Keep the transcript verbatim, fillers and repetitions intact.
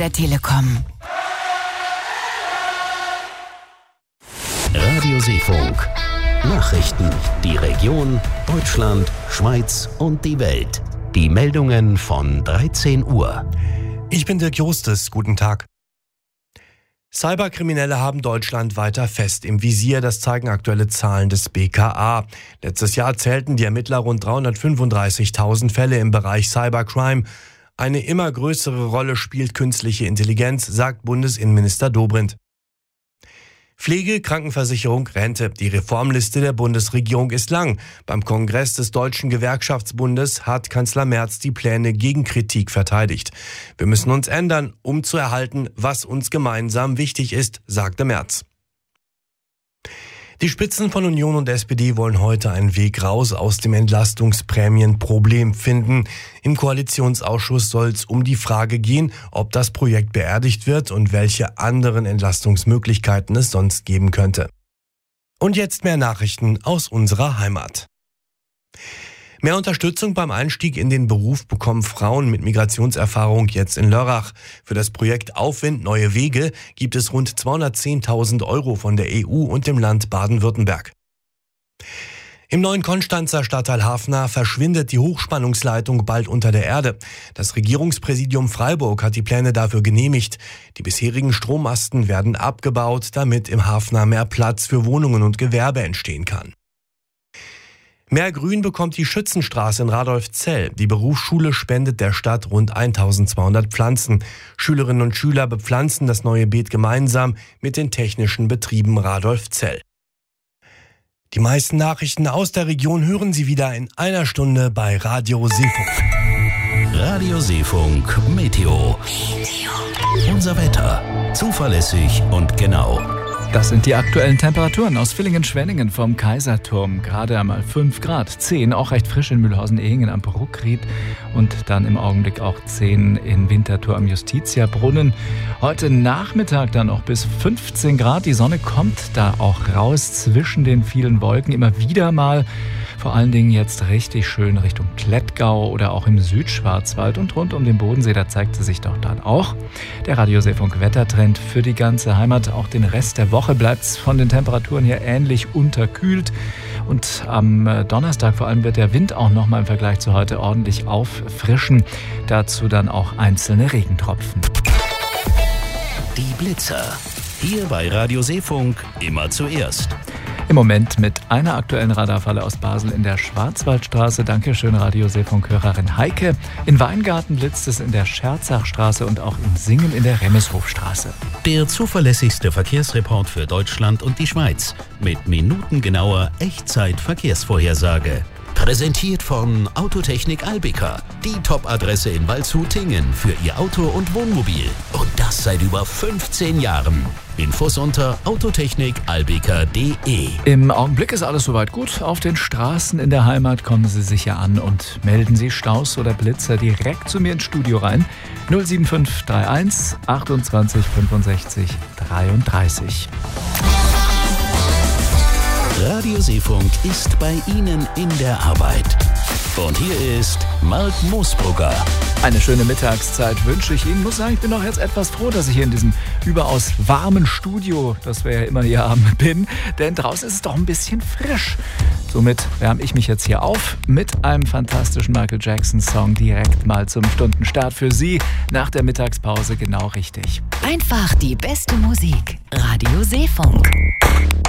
der Telekom. Radio Seefunk. Nachrichten. Die Region, Deutschland, Schweiz und die Welt. Die Meldungen von dreizehn Uhr. Ich bin Dirk Jostes. Guten Tag. Cyberkriminelle haben Deutschland weiter fest im Visier, das zeigen aktuelle Zahlen des B K A. Letztes Jahr zählten die Ermittler rund dreihundertfünfunddreißigtausend Fälle im Bereich Cybercrime. Eine immer größere Rolle spielt künstliche Intelligenz, sagt Bundesinnenminister Dobrindt. Pflege, Krankenversicherung, Rente. Die Reformliste der Bundesregierung ist lang. Beim Kongress des Deutschen Gewerkschaftsbundes hat Kanzler Merz die Pläne gegen Kritik verteidigt. Wir müssen uns ändern, um zu erhalten, was uns gemeinsam wichtig ist, sagte Merz. Die Spitzen von Union und S P D wollen heute einen Weg raus aus dem Entlastungsprämienproblem finden. Im Koalitionsausschuss soll es um die Frage gehen, ob das Projekt beerdigt wird und welche anderen Entlastungsmöglichkeiten es sonst geben könnte. Und jetzt mehr Nachrichten aus unserer Heimat. Mehr Unterstützung beim Einstieg in den Beruf bekommen Frauen mit Migrationserfahrung jetzt in Lörrach. Für das Projekt Aufwind Neue Wege gibt es rund zweihundertzehntausend Euro von der E U und dem Land Baden-Württemberg. Im neuen Konstanzer Stadtteil Hafner verschwindet die Hochspannungsleitung bald unter der Erde. Das Regierungspräsidium Freiburg hat die Pläne dafür genehmigt. Die bisherigen Strommasten werden abgebaut, damit im Hafner mehr Platz für Wohnungen und Gewerbe entstehen kann. Mehr Grün bekommt die Schützenstraße in Radolfzell. Die Berufsschule spendet der Stadt rund eintausendzweihundert Pflanzen. Schülerinnen und Schüler bepflanzen das neue Beet gemeinsam mit den technischen Betrieben Radolfzell. Die meisten Nachrichten aus der Region hören Sie wieder in einer Stunde bei Radio Seefunk. Radio Seefunk Meteo. Unser Wetter. Zuverlässig und genau. Das sind die aktuellen Temperaturen aus Villingen-Schwenningen vom Kaiserturm. Gerade einmal fünf Grad, zehn, auch recht frisch in Mühlhausen-Ehingen am Bruckried und dann im Augenblick auch zehn in Winterthur am Justitiabrunnen. Heute Nachmittag dann auch bis fünfzehn Grad. Die Sonne kommt da auch raus zwischen den vielen Wolken immer wieder mal. Vor allen Dingen jetzt richtig schön Richtung Klettgau oder auch im Südschwarzwald und rund um den Bodensee, da zeigt sie sich doch dann auch. Der Radio Seefunk Wettertrend für die ganze Heimat. Auch den Rest der Woche bleibt es von den Temperaturen hier ähnlich unterkühlt. Und am Donnerstag vor allem wird der Wind auch nochmal im Vergleich zu heute ordentlich auffrischen. Dazu dann auch einzelne Regentropfen. Die Blitzer. Hier bei Radio Seefunk immer zuerst. Im Moment mit einer aktuellen Radarfalle aus Basel in der Schwarzwaldstraße. Dankeschön, Radio Seefunk-Hörerin Heike. In Weingarten blitzt es in der Scherzachstraße und auch in Singen in der Remeshofstraße. Der zuverlässigste Verkehrsreport für Deutschland und die Schweiz. Mit minutengenauer Echtzeit-Verkehrsvorhersage. Präsentiert von Autotechnik Albika. Die Top-Adresse in Waldshut-Tingen für Ihr Auto und Wohnmobil. Und das seit über fünfzehn Jahren. Infos unter autotechnik albika punkt de. Im Augenblick ist alles soweit gut. Auf den Straßen in der Heimat kommen Sie sicher an und melden Sie Staus oder Blitzer direkt zu mir ins Studio rein. null sieben fünf drei eins achtundzwanzig fünfundsechzig dreiunddreißig. Radio Seefunk ist bei Ihnen in der Arbeit. Und hier ist Mark Moosbrugger. Eine schöne Mittagszeit wünsche ich Ihnen. Muss sagen, ich bin auch jetzt etwas froh, dass ich hier in diesem überaus warmen Studio, das wir ja immer hier haben, bin. Denn draußen ist es doch ein bisschen frisch. Somit wärme ich mich jetzt hier auf mit einem fantastischen Michael Jackson-Song direkt mal zum Stundenstart für Sie. Nach der Mittagspause genau richtig. Einfach die beste Musik. Radio Seefunk.